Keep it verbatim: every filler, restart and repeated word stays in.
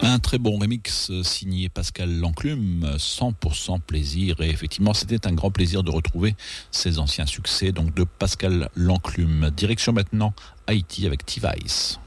Un très bon remix signé Pascal Lanclume, cent pour cent plaisir. Et effectivement, c'était un grand plaisir de retrouver ces anciens succès donc de Pascal Lanclume. Direction maintenant Haïti avec T-Vice.